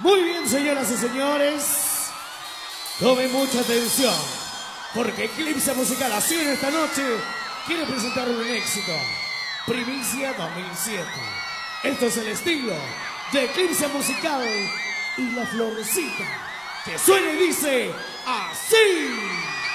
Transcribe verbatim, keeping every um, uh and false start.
Muy bien, señoras y señores, tomen mucha atención, porque Eclipse Musical así en esta noche quiere presentar un éxito. Primicia dos mil siete. Esto es el estilo de Eclipse Musical y la Florecita, que suena y dice así.